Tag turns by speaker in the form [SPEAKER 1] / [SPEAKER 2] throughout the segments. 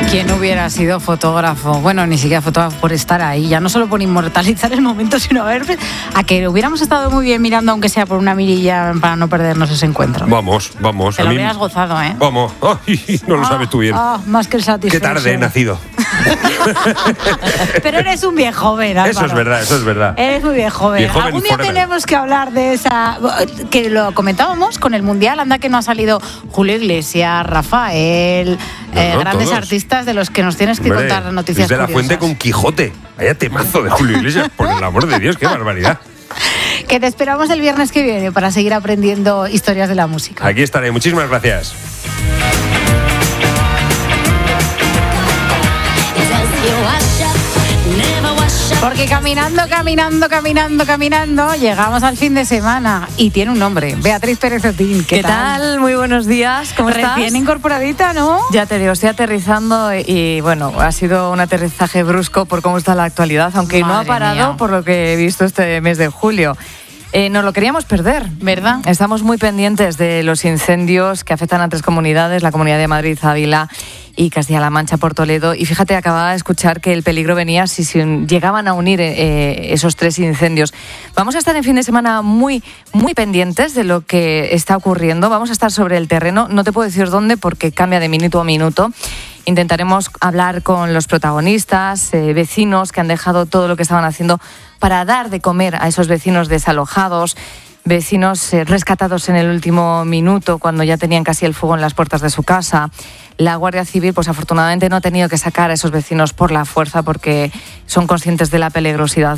[SPEAKER 1] ¿Quién hubiera sido fotógrafo? Bueno, ni siquiera fotógrafo por estar ahí, ya no solo por inmortalizar el momento, sino a que hubiéramos estado muy bien mirando, aunque sea por una mirilla, para no perdernos ese encuentro.
[SPEAKER 2] Vamos.
[SPEAKER 1] Te lo hubieras gozado, ¿eh?
[SPEAKER 2] Vamos. Ay, no lo sabes tú bien.
[SPEAKER 1] Más que el satisfecho.
[SPEAKER 2] Qué tarde he nacido.
[SPEAKER 1] Pero eres un viejo joven, Álvaro.
[SPEAKER 2] Eso es verdad.
[SPEAKER 1] Eres muy viejo joven. Algún día tenemos que hablar de esa, que lo comentábamos con el Mundial, anda que no ha salido Julio Iglesias, Rafael, grandes
[SPEAKER 2] todos.
[SPEAKER 1] Artistas de los que nos tienes que contar noticias
[SPEAKER 2] Luis de la
[SPEAKER 1] curiosas.
[SPEAKER 2] Fuente con Quijote. Vaya temazo de Julio Iglesias, por el amor de Dios, qué barbaridad.
[SPEAKER 1] Que te esperamos el viernes que viene para seguir aprendiendo historias de la música.
[SPEAKER 2] Aquí estaré, muchísimas gracias.
[SPEAKER 1] Porque caminando, llegamos al fin de semana y tiene un nombre, Beatriz Pérez Otín.
[SPEAKER 3] ¿Qué tal? Muy buenos días, ¿cómo estás?
[SPEAKER 1] Recién incorporadita, ¿no?
[SPEAKER 3] Ya te digo, estoy aterrizando y bueno, ha sido un aterrizaje brusco por cómo está la actualidad, aunque no ha parado por lo que he visto este mes de julio. Nos lo queríamos perder,
[SPEAKER 1] ¿verdad?
[SPEAKER 3] Estamos muy pendientes de los incendios que afectan a 3 comunidades, la Comunidad de Madrid, Ávila y Castilla-La Mancha por Toledo. Y fíjate, acababa de escuchar que el peligro venía si llegaban a unir esos 3 incendios. Vamos a estar en fin de semana muy pendientes de lo que está ocurriendo. Vamos a estar sobre el terreno. No te puedo decir dónde porque cambia de minuto a minuto. Intentaremos hablar con los protagonistas, vecinos que han dejado todo lo que estaban haciendo para dar de comer a esos vecinos desalojados, vecinos rescatados en el último minuto cuando ya tenían casi el fuego en las puertas de su casa. La Guardia Civil, pues afortunadamente no ha tenido que sacar a esos vecinos por la fuerza porque son conscientes de la peligrosidad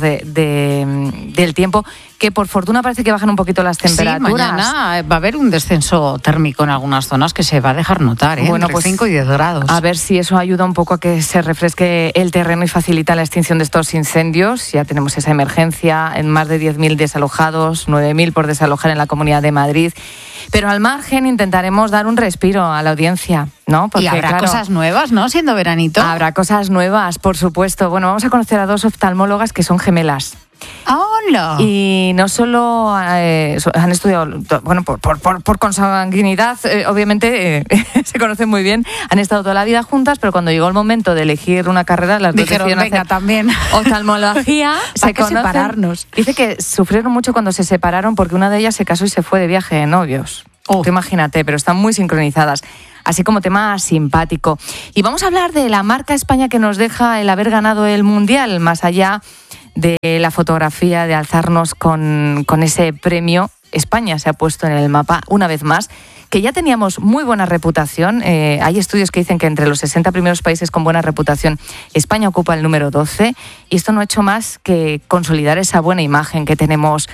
[SPEAKER 3] del tiempo, que por fortuna parece que bajan un poquito las temperaturas.
[SPEAKER 1] Sí, mañana va a haber un descenso térmico en algunas zonas que se va a dejar notar,
[SPEAKER 3] bueno,
[SPEAKER 1] entre
[SPEAKER 3] pues
[SPEAKER 1] 5 y 10 grados.
[SPEAKER 3] A ver si eso ayuda un poco a que se refresque el terreno y facilita la extinción de estos incendios. Ya tenemos esa emergencia, en más de 10.000 desalojados, 9.000 por desalojar en la Comunidad de Madrid. Pero al margen intentaremos dar un respiro a la audiencia, ¿no?
[SPEAKER 1] Porque, y habrá cosas nuevas, ¿no? Siendo veranito.
[SPEAKER 3] Habrá cosas nuevas, por supuesto. Bueno, vamos a conocer a 2 oftalmólogas que son gemelas.
[SPEAKER 1] ¡Hola!
[SPEAKER 3] Y no solo han estudiado, bueno, por consanguinidad, obviamente se conocen muy bien, han estado toda la vida juntas, pero cuando llegó el momento de elegir una carrera, las dos
[SPEAKER 1] dijeron, venga,
[SPEAKER 3] hacer
[SPEAKER 1] también
[SPEAKER 3] oftalmología.
[SPEAKER 1] Hay que separarnos.
[SPEAKER 3] Dice que sufrieron mucho cuando se separaron porque una de ellas se casó y se fue de viaje de novios. Tú imagínate, pero están muy sincronizadas. Así como tema simpático. Y vamos a hablar de la marca España que nos deja el haber ganado el Mundial, más allá de la fotografía, de alzarnos con ese premio. España se ha puesto en el mapa una vez más, que ya teníamos muy buena reputación. Hay estudios que dicen que entre los 60 primeros países con buena reputación, España ocupa el número 12, y esto no ha hecho más que consolidar esa buena imagen que tenemos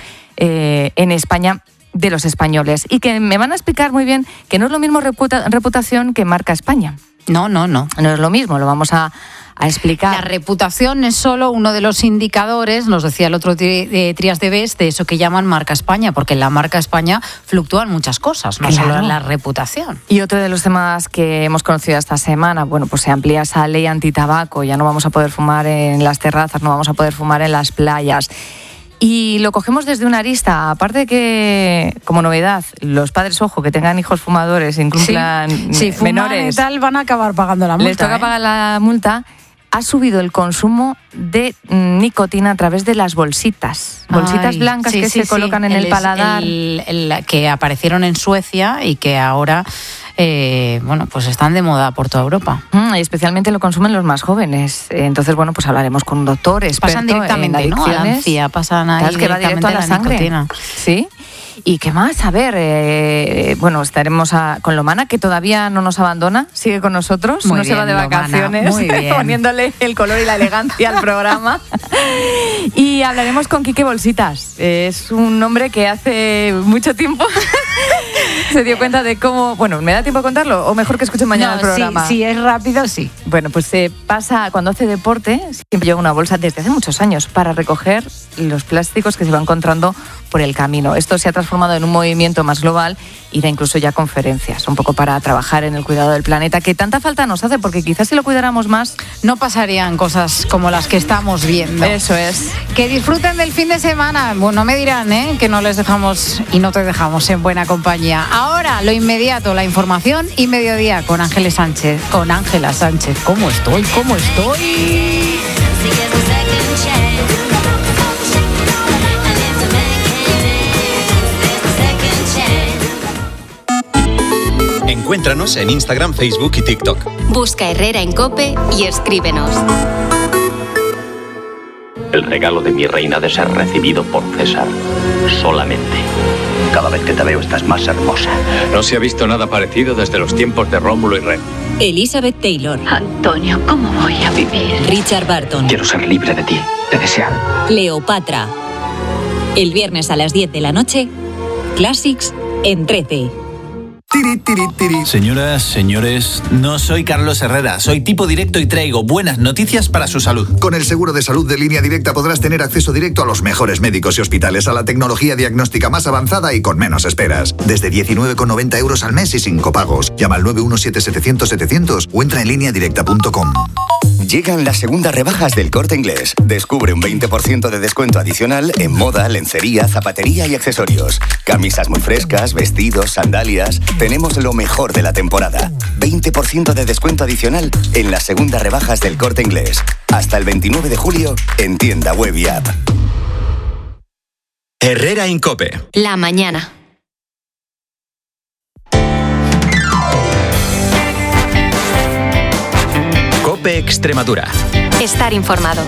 [SPEAKER 3] en España de los españoles. Y que me van a explicar muy bien que no es lo mismo reputación que marca España.
[SPEAKER 1] No.
[SPEAKER 3] No es lo mismo, lo vamos a explicar.
[SPEAKER 1] La reputación es solo uno de los indicadores, nos decía el otro Trías de Best, de eso que llaman marca España, porque en la marca España fluctúan muchas cosas, no
[SPEAKER 3] claro.
[SPEAKER 1] solo la reputación.
[SPEAKER 3] Y otro de los temas que hemos conocido esta semana, bueno, pues se amplía esa ley antitabaco, ya no vamos a poder fumar en las terrazas, no vamos a poder fumar en las playas. Y lo cogemos desde una arista, aparte de que, como novedad, los padres, ojo, que tengan hijos fumadores, incumplan menores,
[SPEAKER 1] y tal, van a acabar pagando la multa.
[SPEAKER 3] Les toca pagar la multa. Ha subido el consumo de nicotina a través de las bolsitas blancas que se colocan en el paladar.
[SPEAKER 1] Que aparecieron en Suecia y que ahora pues están de moda por toda Europa.
[SPEAKER 3] Y especialmente lo consumen los más jóvenes. Entonces, bueno, pues hablaremos con un doctor experto
[SPEAKER 1] pasan directamente,
[SPEAKER 3] en adicciones.
[SPEAKER 1] ¿no? A la encía, pasan ahí
[SPEAKER 3] que va directo a la sangre.
[SPEAKER 1] Nicotina.
[SPEAKER 3] Sí. ¿Y qué más? A ver, estaremos con Lomana, que todavía no nos abandona, sigue con nosotros,
[SPEAKER 1] muy
[SPEAKER 3] no
[SPEAKER 1] bien,
[SPEAKER 3] se va de vacaciones,
[SPEAKER 1] Lomana, muy bien.
[SPEAKER 3] Poniéndole el color y la elegancia al programa. Y hablaremos con Quique Bolsitas. Es un hombre que hace mucho tiempo se dio cuenta de cómo... Bueno, ¿me da tiempo a contarlo? ¿O mejor que escuchen mañana el programa?
[SPEAKER 1] Sí, es rápido, sí.
[SPEAKER 3] Bueno, pues pasa, cuando hace deporte, siempre lleva una bolsa desde hace muchos años para recoger los plásticos que se va encontrando por el camino. Esto se ha transformado en un movimiento más global y da incluso ya conferencias, un poco para trabajar en el cuidado del planeta, que tanta falta nos hace, porque quizás si lo cuidáramos más...
[SPEAKER 1] No pasarían cosas como las que estamos viendo.
[SPEAKER 3] Eso es.
[SPEAKER 1] Que disfruten del fin de semana. Bueno, me dirán, que no les dejamos y no te dejamos en buena compañía. Ahora, lo inmediato, la información. información y mediodía con Ángeles Sánchez, con Ángela Sánchez. ¿Cómo estoy? ¿Cómo estoy?
[SPEAKER 4] Encuéntranos en Instagram, Facebook y TikTok.
[SPEAKER 5] Busca Herrera en COPE y escríbenos.
[SPEAKER 6] El regalo de mi reina de ser recibido por César solamente.
[SPEAKER 7] Cada vez que te veo estás más hermosa.
[SPEAKER 6] No se ha visto nada parecido desde los tiempos de Rómulo y Rem.
[SPEAKER 5] Elizabeth Taylor.
[SPEAKER 8] Antonio, ¿cómo voy a vivir?
[SPEAKER 5] Richard Burton.
[SPEAKER 7] Quiero ser libre de ti, de desear.
[SPEAKER 5] Cleopatra. El viernes a las 10 de la noche, Classics en 13.
[SPEAKER 9] Señoras, señores, no soy Carlos Herrera, soy tipo directo y traigo buenas noticias para su salud.
[SPEAKER 10] Con el seguro de salud de Línea Directa podrás tener acceso directo a los mejores médicos y hospitales, a la tecnología diagnóstica más avanzada y con menos esperas. Desde 19,90 euros al mes y sin copagos. Llama al 917-700-700 o entra en lineadirecta.com.
[SPEAKER 11] Llegan las segundas rebajas del Corte Inglés. Descubre un 20% de descuento adicional en moda, lencería, zapatería y accesorios. Camisas muy frescas, vestidos, sandalias. Tenemos lo mejor de la temporada. 20% de descuento adicional en las segundas rebajas del Corte Inglés. Hasta el 29 de julio en tienda web y app.
[SPEAKER 4] Herrera en COPE.
[SPEAKER 5] La mañana.
[SPEAKER 4] COPE Extremadura.
[SPEAKER 5] Estar informado.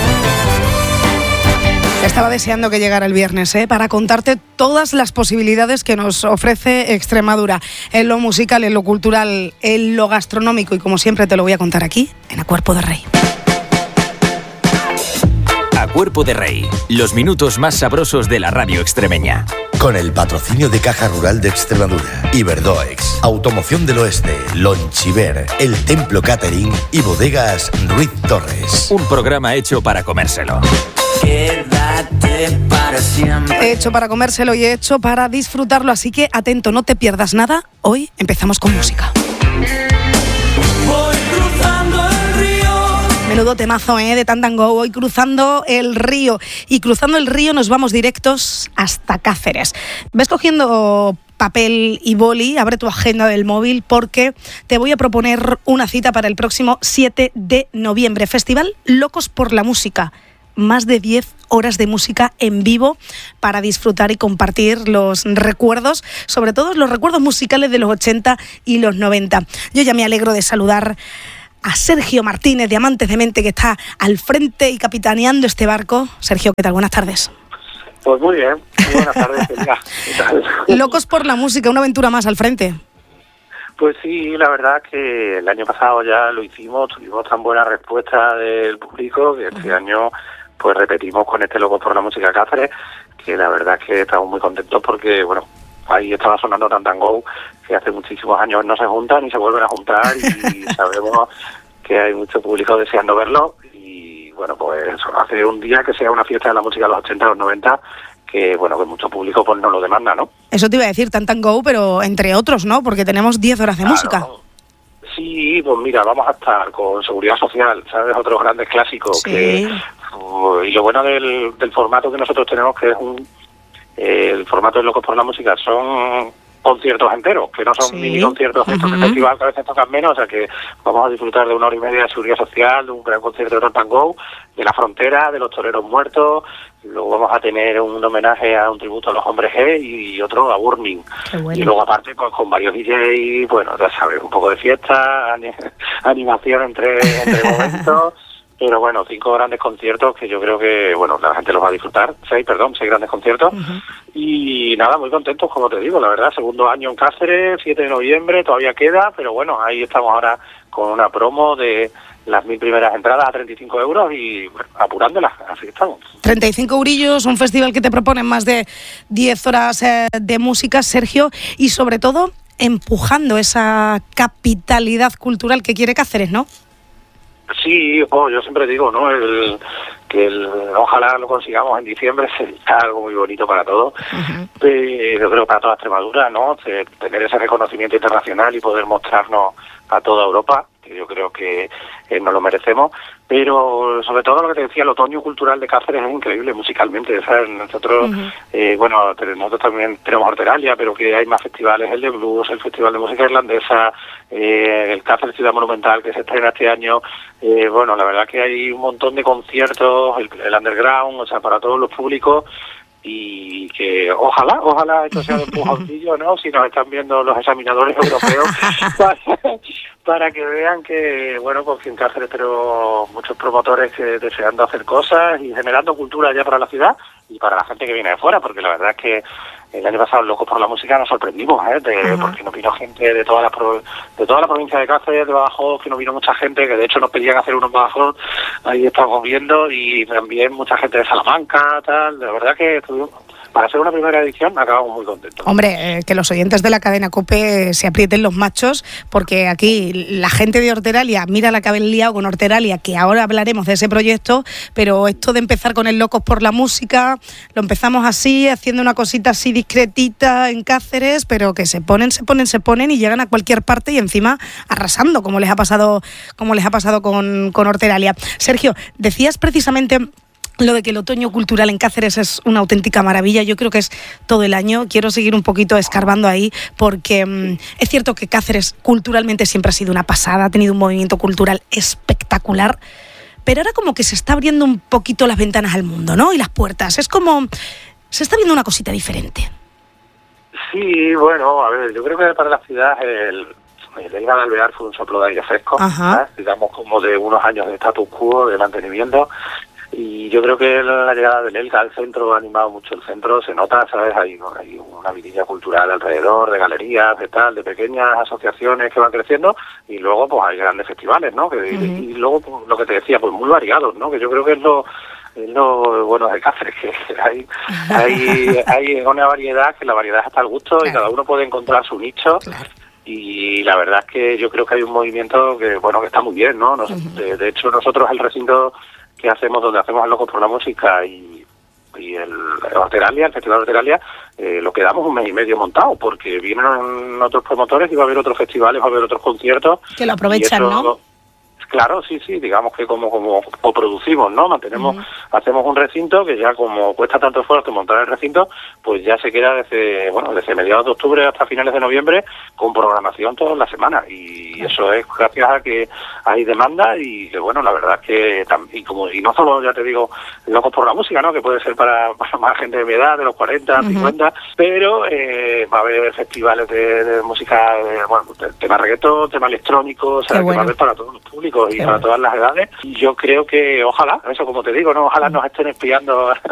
[SPEAKER 12] Estaba deseando que llegara el viernes, para contarte todas las posibilidades que nos ofrece Extremadura, en lo musical, en lo cultural, en lo gastronómico, y como siempre te lo voy a contar aquí, en A Cuerpo de Rey.
[SPEAKER 13] A Cuerpo de Rey, los minutos más sabrosos de la radio extremeña.
[SPEAKER 14] Con el patrocinio de Caja Rural de Extremadura, Iberdoex, Automoción del Oeste, Lonchiver, El Templo Catering y Bodegas Ruiz Torres.
[SPEAKER 13] Un programa hecho para comérselo.
[SPEAKER 12] Quédate para siempre. Hecho para comérselo y hecho para disfrutarlo, así que atento, no te pierdas nada. Hoy empezamos con música.
[SPEAKER 15] Voy cruzando el río.
[SPEAKER 12] Menudo temazo, de Tantango. Voy cruzando el río. Y cruzando el río nos vamos directos hasta Cáceres. Ves cogiendo papel y boli, abre tu agenda del móvil porque te voy a proponer una cita para el próximo 7 de noviembre. Festival Locos por la Música. Más de 10 horas de música en vivo para disfrutar y compartir los recuerdos, sobre todo los recuerdos musicales de los 80 y los 90. Yo ya me alegro de saludar a Sergio Martínez, de Amantes de Mente, que está al frente y capitaneando este barco. Sergio, ¿qué tal? Buenas tardes.
[SPEAKER 16] Pues muy bien, muy buenas tardes. ¿Qué tal?
[SPEAKER 12] Locos por la Música, una aventura más al frente.
[SPEAKER 16] Pues sí, la verdad que el año pasado ya lo hicimos, tuvimos tan buena respuesta del público que este año pues repetimos con este Locos por la Música Cáceres, que la verdad es que estamos muy contentos porque, bueno, ahí estaba sonando Tantango, que hace muchísimos años no se juntan y se vuelven a juntar y sabemos que hay mucho público deseando verlo y, bueno, pues hace un día que sea una fiesta de la música de los 80 y los 90, que, bueno, que mucho público pues nos lo demanda, ¿no?
[SPEAKER 12] Eso te iba a decir, Tantango, pero entre otros, ¿no? Porque tenemos 10 horas de música.
[SPEAKER 16] Sí, pues mira, vamos a estar con Seguridad Social, ¿sabes? Otros grandes clásicos.
[SPEAKER 12] Sí.
[SPEAKER 16] Y lo bueno del formato que nosotros tenemos, que es el formato de Locos por la Música, son conciertos enteros, que no son mini conciertos de estos festivales que a veces tocan menos, o sea que vamos a disfrutar de 1 hora y media de Seguridad Social, de un gran concierto de Tantango, de La Frontera, de Los Toreros Muertos, luego vamos a tener un homenaje a un tributo a los Hombres G y otro a Burning.
[SPEAKER 12] Bueno.
[SPEAKER 16] Y luego aparte pues con varios DJs, bueno, ya sabes, un poco de fiesta, animación entre momentos. Pero bueno, 5 grandes conciertos que yo creo que, bueno, la gente los va a disfrutar. 6 grandes conciertos. Y nada, muy contentos, como te digo, la verdad. Segundo año en Cáceres, 7 de noviembre, todavía queda, pero bueno, ahí estamos ahora con una promo de las 1000 primeras entradas a 35 euros y bueno, apurándolas, así que estamos.
[SPEAKER 12] 35 eurillos, un festival que te proponen más de 10 horas de música, Sergio, y sobre todo empujando esa capitalidad cultural que quiere Cáceres, ¿no?
[SPEAKER 16] Sí, yo siempre digo, ¿no? Ojalá lo consigamos en diciembre, sería algo muy bonito para todos, pero creo para toda Extremadura, ¿no? Tener ese reconocimiento internacional y poder mostrarnos a toda Europa, que yo creo que nos lo merecemos, pero sobre todo lo que te decía, el otoño cultural de Cáceres es increíble musicalmente, ¿sabes? Nosotros, nosotros también tenemos Horteralia, pero que hay más festivales, el de blues, el Festival de Música Irlandesa, el Cáceres Ciudad Monumental que se estrena este año, la verdad que hay un montón de conciertos, el underground, o sea, para todos los públicos, y que ojalá esto sea de empujoncillo, ¿no? Si nos están viendo los examinadores europeos para que vean que, pues en Cáceres tenemos muchos promotores que deseando hacer cosas y generando cultura ya para la ciudad y para la gente que viene de fuera, porque la verdad es que el año pasado, Locos por la Música, nos sorprendimos, porque nos vino gente de toda la provincia de Cáceres, de Badajoz, que nos vino mucha gente, que de hecho nos pedían hacer unos Badajoz, ahí estamos viendo, y también mucha gente de Salamanca, tal, la verdad que para ser una primera edición acabamos muy contentos.
[SPEAKER 12] Hombre, que los oyentes de la cadena COPE se aprieten los machos, porque aquí la gente de Horteralia, mira la que habéis liado con Horteralia, que ahora hablaremos de ese proyecto, pero esto de empezar con el Locos por la Música, lo empezamos así, haciendo una cosita así discretita en Cáceres, pero que se ponen y llegan a cualquier parte y encima arrasando, como les ha pasado con Horteralia. Sergio, decías precisamente lo de que el otoño cultural en Cáceres es una auténtica maravilla. Yo creo que es todo el año. Quiero seguir un poquito escarbando ahí, porque es cierto que Cáceres culturalmente siempre ha sido una pasada, ha tenido un movimiento cultural espectacular, pero ahora como que se está abriendo un poquito las ventanas al mundo, ¿no? Y las puertas. Es como se está viendo una cosita diferente.
[SPEAKER 16] Sí, bueno, a ver, yo creo que para la ciudad el Elga de Alvear fue un soplo de aire fresco, digamos como de unos años de status quo, de mantenimiento. Y yo creo que la llegada del Elga al centro ha animado mucho el centro, se nota, ¿sabes? Hay una vidilla cultural alrededor, de galerías, de pequeñas asociaciones que van creciendo, y luego pues hay grandes festivales, ¿no? Y luego pues, lo que te decía, pues muy variados, ¿no? Que yo creo que es lo bueno de Cáceres, que hay una variedad, que la variedad está al gusto, y cada uno puede encontrar su nicho. Claro. Y la verdad es que yo creo que hay un movimiento que está muy bien, ¿no? De hecho, nosotros el recinto que hacemos, donde hacemos Locos por la Música y el Horteralia, el Festival Horteralia, lo quedamos un mes y medio montado, porque vienen otros promotores y va a haber otros festivales, va a haber otros conciertos.
[SPEAKER 12] Que lo aprovechan, ¿no?
[SPEAKER 16] Claro, sí, digamos que como coproducimos, ¿no? Hacemos un recinto que ya como cuesta tanto esfuerzo montar el recinto, pues ya se queda desde mediados de octubre hasta finales de noviembre con programación toda la semana, y eso es gracias a que hay demanda y que la verdad es que y no solo, ya te digo, Locos por la Música, ¿no? Que puede ser para más gente de mi edad, de los 40, 50, pero va a haber festivales de música, tema reggaetón, tema electrónico, o sea, que va a haber para todos los públicos y para todas las edades. Y yo creo que ojalá, eso como te digo, no, ojalá nos estén espiando